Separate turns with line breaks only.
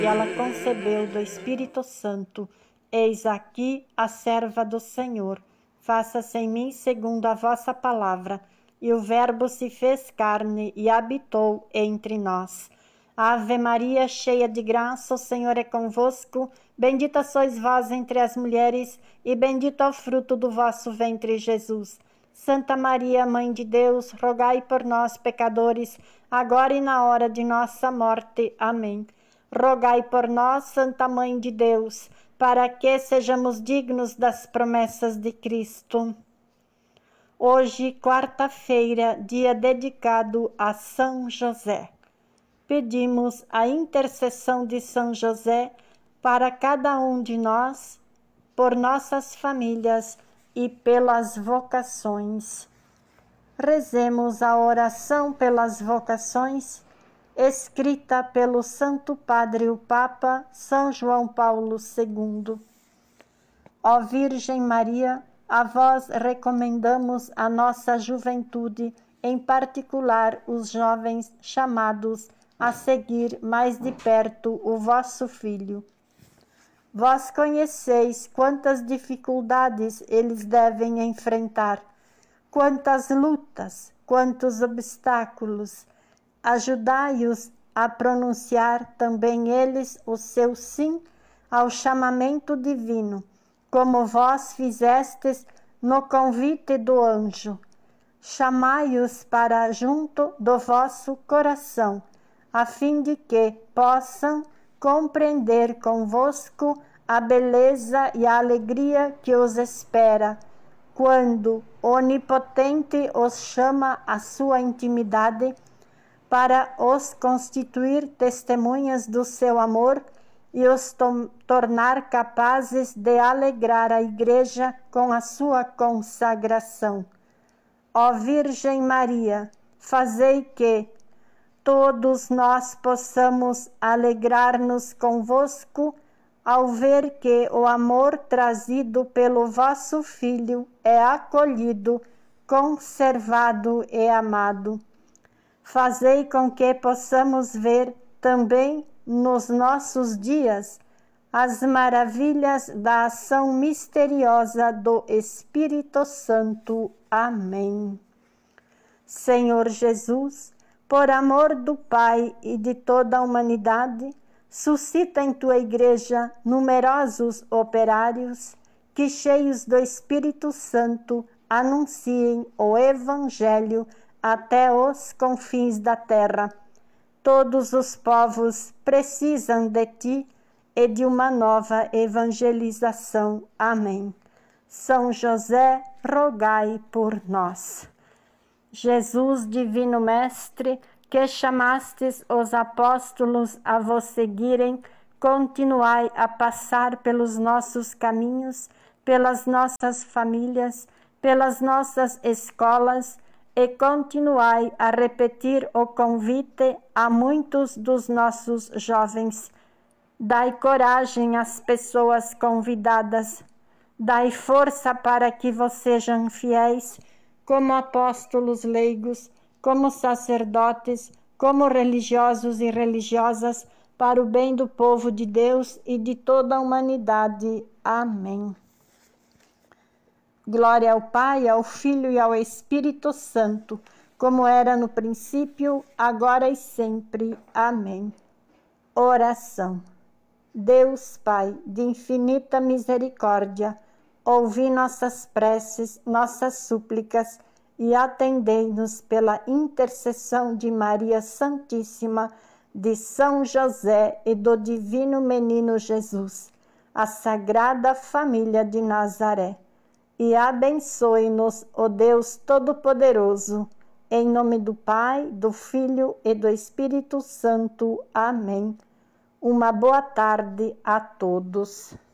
e ela concebeu do Espírito Santo. Eis aqui a serva do Senhor. Faça-se em mim segundo a vossa palavra. E o Verbo se fez carne e habitou entre nós. Ave Maria, cheia de graça, o Senhor é convosco. Bendita sois vós entre as mulheres, e bendito é o fruto do vosso ventre, Jesus. Santa Maria, Mãe de Deus, rogai por nós, pecadores, agora e na hora de nossa morte. Amém. Rogai por nós, Santa Mãe de Deus, para que sejamos dignos das promessas de Cristo. Hoje, quarta-feira, dia dedicado a São José. Pedimos a intercessão de São José para cada um de nós, por nossas famílias e pelas vocações. Rezemos a oração pelas vocações, escrita pelo Santo Padre o Papa São João Paulo II. Ó Virgem Maria, a vós recomendamos a nossa juventude, em particular os jovens chamados a seguir mais de perto o vosso Filho. Vós conheceis quantas dificuldades eles devem enfrentar, quantas lutas, quantos obstáculos. Ajudai-os a pronunciar também eles o seu sim ao chamamento divino, como vós fizestes no convite do anjo. Chamai-os para junto do vosso coração, a fim de que possam compreender convosco a beleza e a alegria que os espera, quando o Onipotente os chama à sua intimidade, para os constituir testemunhas do seu amor e os tornar capazes de alegrar a Igreja com a sua consagração. Ó Virgem Maria, fazei que todos nós possamos alegrar-nos convosco ao ver que o amor trazido pelo vosso Filho é acolhido, conservado e amado. Fazei com que possamos ver também nos nossos dias as maravilhas da ação misteriosa do Espírito Santo. Amém. Senhor Jesus, por amor do Pai e de toda a humanidade, suscita em tua Igreja numerosos operários que, cheios do Espírito Santo, anunciem o Evangelho até os confins da terra. Todos os povos precisam de ti e de uma nova evangelização. Amém. São José, rogai por nós. Jesus, Divino Mestre, que chamastes os apóstolos a vos seguirem, continuai a passar pelos nossos caminhos, pelas nossas famílias, pelas nossas escolas, e continuai a repetir o convite a muitos dos nossos jovens. Dai coragem às pessoas convidadas, dai força para que vos sejam fiéis, como apóstolos leigos, como sacerdotes, como religiosos e religiosas, para o bem do povo de Deus e de toda a humanidade. Amém. Glória ao Pai, ao Filho e ao Espírito Santo, como era no princípio, agora e sempre. Amém. Oração. Deus Pai, de infinita misericórdia, ouvi nossas preces, nossas súplicas e atendei-nos pela intercessão de Maria Santíssima, de São José e do Divino Menino Jesus, a Sagrada Família de Nazaré. E abençoe-nos, ó Deus Todo-Poderoso, em nome do Pai, do Filho e do Espírito Santo. Amém. Uma boa tarde a todos.